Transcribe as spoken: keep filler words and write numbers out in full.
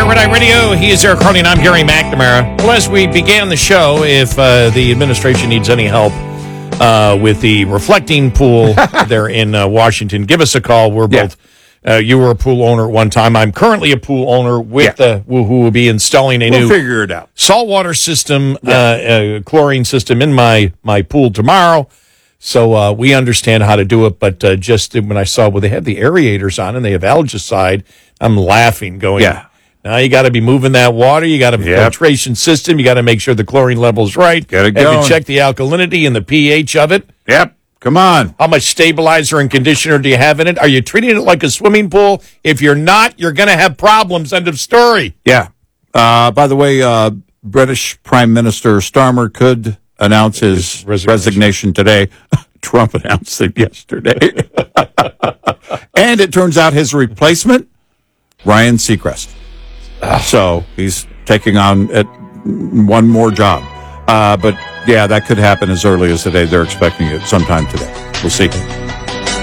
Red Eye Radio. He is Eric Carly, and I'm Gary McNamara. Well, as we began the show, if uh, the administration needs any help uh, with the reflecting pool there in uh, Washington, give us a call. We're Yeah. both. Uh, you were a pool owner at one time. I'm currently a pool owner with Yeah. the who who will be installing a We'll new figure it out. saltwater system, Yeah. uh, uh, chlorine system in my my pool tomorrow. So uh, we understand how to do it, but uh, just when I saw well, they have the aerators on and they have algicide, I'm laughing, going, Yeah. now you got to be moving that water. You got a Yep. filtration system. You got to make sure the chlorine level's right. Get it Have going. you check the alkalinity and the pH of it? Yep. Come on. How much stabilizer and conditioner do you have in it? Are you treating it like a swimming pool? If you're not, you're going to have problems. End of story. Yeah. Uh, by the way, uh, British Prime Minister Starmer could announce his, His resignation. resignation. today. Trump announced it yesterday. And it turns out his replacement, Ryan Seacrest. So he's taking on at one more job. Uh, but, yeah, that could happen as early as today. They're expecting it sometime today. We'll see.